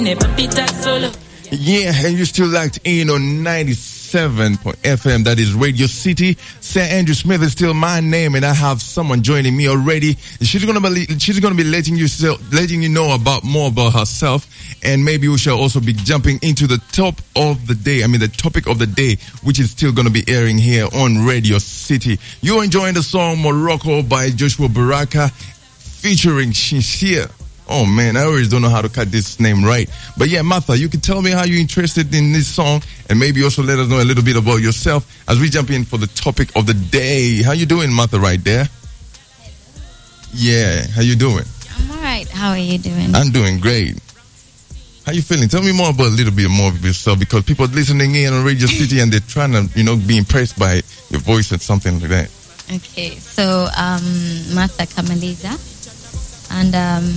Yeah, and you're still locked in on 97.FM. That is Radio City. Sir Andrew Smith is still my name, and I have someone joining me already. She's gonna be letting you know more about herself, and maybe we shall also be jumping into the top of the day. I mean, the topic of the day, which is still gonna be airing here on Radio City. You're enjoying the song Morocco by Joshua Baraka, featuring Shinshia. Oh man, I always don't know how to cut this name right. But yeah, Martha, you can tell me how you're interested in this song, and maybe also let us know a little bit about yourself as we jump in for the topic of the day. How you doing, Martha, right there? Yeah, how you doing? I'm alright. How are you doing? I'm doing great. How you feeling? Tell me more about a little bit more of yourself, because people are listening in on Radio City and they're trying to, be impressed by your voice and something like that. Okay, so Martha Kamaliza, and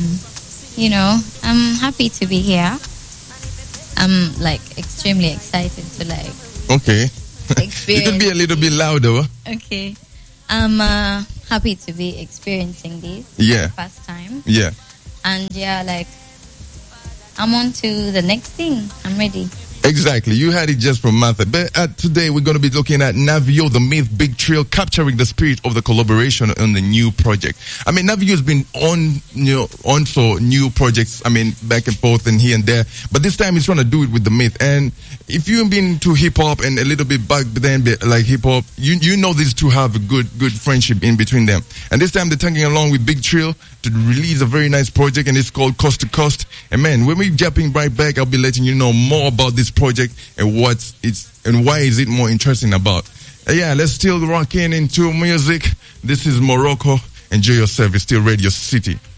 I'm happy to be here. I'm extremely excited to Okay. experience. You can be a little bit louder. Okay. I'm happy to be experiencing this Yeah. for the first time. Yeah. And I'm on to the next thing. I'm ready. Exactly. You had it just from Martha. But today we're going to be looking at Navio, the Myth, Big Trill, capturing the spirit of the collaboration on the new project. I mean, Navio has been on for new projects, back and forth and here and there. But this time he's trying to do it with the Myth. And if you've been to hip-hop and a little bit back then, like hip-hop, you know these two have a good friendship in between them. And this time they're tagging along with Big Trill to release a very nice project, and it's called Coast to Coast. And man, when we're jumping right back, I'll be letting you know more about this project and why is it more interesting about. Let's still rock into music. This is Morocco. Enjoy yourself. It's still Radio City.